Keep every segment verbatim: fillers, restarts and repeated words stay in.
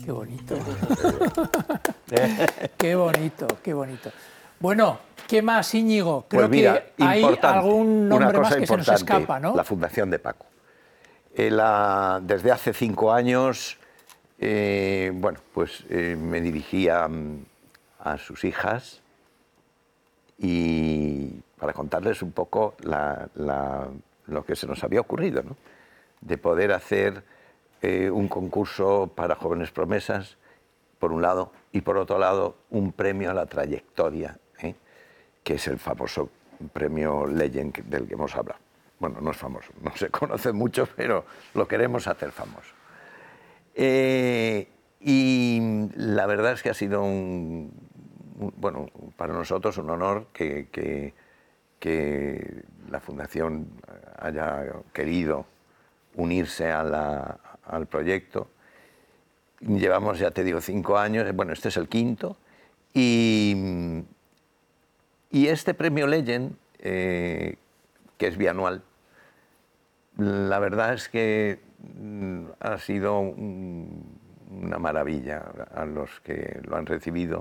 Qué bonito. Qué bonito, qué bonito. Bueno, ¿qué más, Íñigo? Creo pues mira, que hay algún nombre más que se nos escapa, ¿no? La Fundación de Paco. Eh, la, desde hace cinco años, eh, bueno, pues eh, me dirigía a, a sus hijas y para contarles un poco la, la, lo que se nos había ocurrido, ¿no? De poder hacer eh, un concurso para jóvenes promesas, por un lado, y por otro lado, un premio a la trayectoria, ¿eh? Que es el famoso premio Legend del que hemos hablado. Bueno, no es famoso, no se conoce mucho, pero lo queremos hacer famoso. Eh, y la verdad es que ha sido un, un, bueno, para nosotros un honor que, que, que la Fundación haya querido unirse a la, al proyecto. Llevamos, ya te digo, cinco años, bueno, este es el quinto, y, y este premio Legend, eh, que es bianual, la verdad es que ha sido un, una maravilla a los que lo han recibido.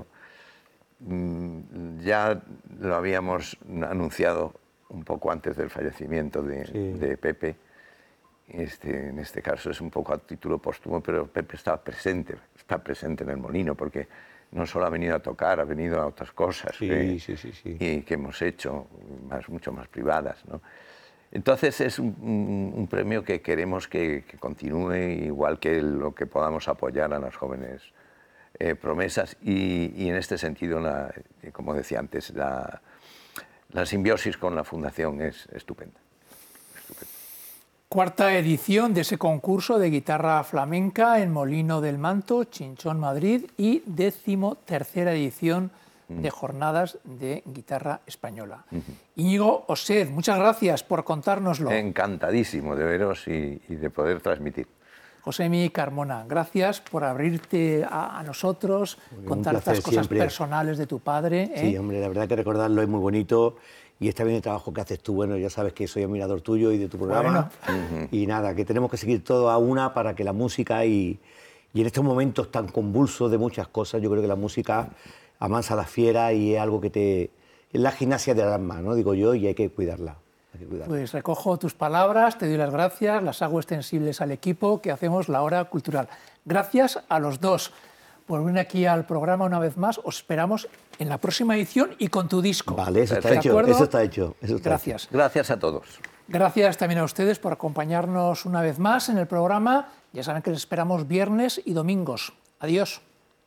Ya lo habíamos anunciado un poco antes del fallecimiento de, sí. de Pepe. Este, en este caso es un poco a título póstumo, pero Pepe estaba presente, está presente en el Molino, porque no solo ha venido a tocar, ha venido a otras cosas sí, que, sí, sí, sí. Y que hemos hecho, más, mucho más privadas, ¿no? Entonces es un, un, un premio que queremos que, que continúe, igual que lo que podamos apoyar a las jóvenes eh, promesas, y, y en este sentido, la, como decía antes, la, la simbiosis con la Fundación es estupenda. estupenda. Cuarta edición de ese concurso de guitarra flamenca en Molino del Manto, Chinchón, Madrid, y décimo tercera edición de jornadas de guitarra española. Uh-huh. Íñigo Osed, muchas gracias por contárnoslo. Encantadísimo de veros y, y de poder transmitir. Josemi Carmona, gracias por abrirte a, a nosotros, muy contar estas cosas siempre. personales de tu padre. ¿eh? Sí, hombre, la verdad que recordarlo es muy bonito y está bien el trabajo que haces tú. Bueno, ya sabes que soy admirador tuyo y de tu programa. Bueno. Uh-huh. Y nada, que tenemos que seguir todo a una para que la música y, y en estos momentos tan convulsos de muchas cosas, yo creo que la música amansa a la fiera y es algo que te... es la gimnasia del alma, ¿no? Digo yo, y hay que cuidarla. Hay que cuidarla. Pues recojo tus palabras, te doy las gracias, las hago extensibles al equipo que hacemos la Hora Cultural. Gracias a los dos por venir aquí al programa una vez más. Os esperamos en la próxima edición y con tu disco. Vale, eso está hecho, eso está hecho. Eso está gracias. Hecho. Gracias a todos. Gracias también a ustedes por acompañarnos una vez más en el programa. Ya saben que les esperamos viernes y domingos. Adiós.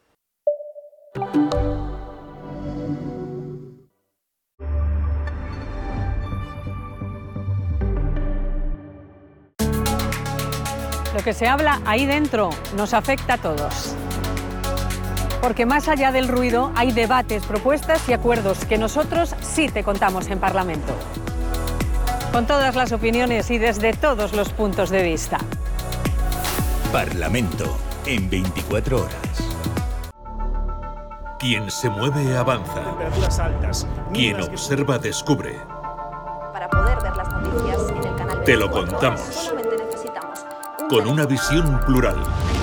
Lo que se habla ahí dentro nos afecta a todos. Porque más allá del ruido hay debates, propuestas y acuerdos que nosotros sí te contamos en Parlamento. Con todas las opiniones y desde todos los puntos de vista. Parlamento en veinticuatro horas. Quien se mueve avanza. Temperaturas altas. Quien observa descubre. Para poder ver las noticias en el canal Te lo contamos. Con una visión plural.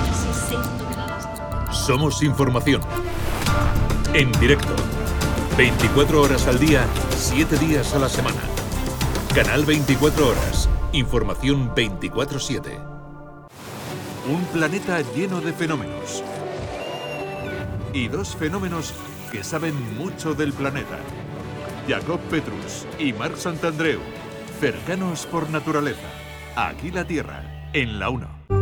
Somos información. En directo. veinticuatro horas al día, siete días a la semana. Canal veinticuatro horas. Información veinticuatro siete. Un planeta lleno de fenómenos. Y dos fenómenos que saben mucho del planeta. Jacob Petrus y Marc Santandreu. Cercanos por naturaleza. Aquí la Tierra. En la uno.